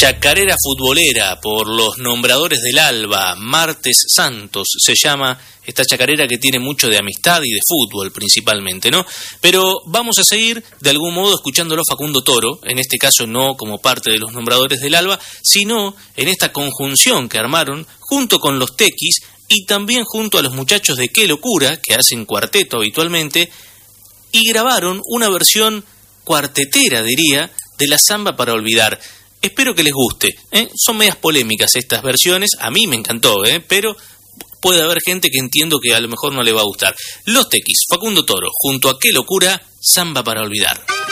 Chacarera futbolera por los nombradores del Alba, Martes Santos se llama esta chacarera que tiene mucho de amistad y de fútbol principalmente, ¿no? Pero vamos a seguir de algún modo escuchándolo Facundo Toro, en este caso no como parte de los nombradores del Alba, sino en esta conjunción que armaron junto con los Tequis y también junto a los muchachos de Qué Locura, que hacen cuarteto habitualmente, y grabaron una versión cuartetera, diría, de la Samba para Olvidar. Espero que les guste, Son medias polémicas estas versiones, a mí me encantó, pero puede haber gente que entiendo que a lo mejor no le va a gustar. Los Tequis, Facundo Toro, junto a Qué Locura, Samba para Olvidar.